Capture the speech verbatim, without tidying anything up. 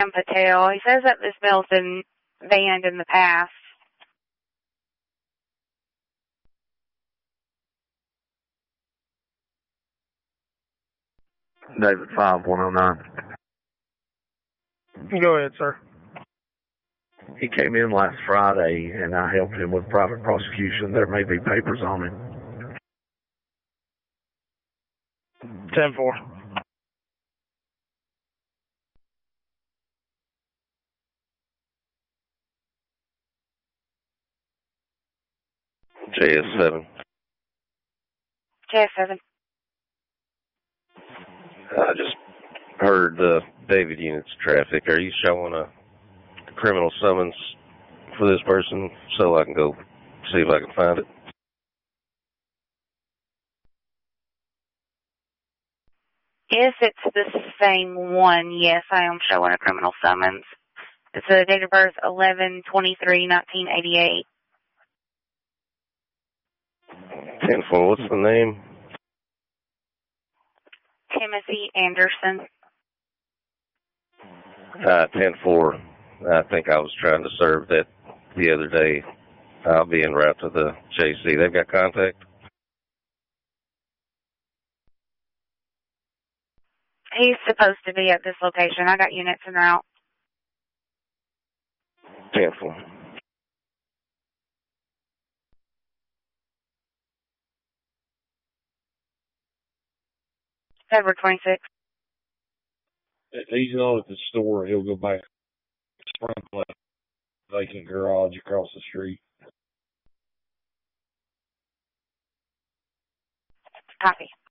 Patel. He says that this bill's been banned in the past. David five one oh nine. Go ahead, sir. He came in last Friday, and I helped him with private prosecution. There may be papers on him. ten four. J S seven. J S seven. I just heard uh, David Unit's traffic. Are you showing a criminal summons for this person so I can go see if I can find it? If it's the same one, yes, I am showing a criminal summons. It's a date of birth eleven twenty-three nineteen eighty-eight. ten four, what's the name? Timothy Anderson. Uh, ten four. I think I was trying to serve that the other day. I'll be en route to the J C. They've got contact? He's supposed to be at this location. I got units en route. ten four. February twenty-sixth. If he's not at the store, he'll go back to Spring vacant garage across the street. Copy.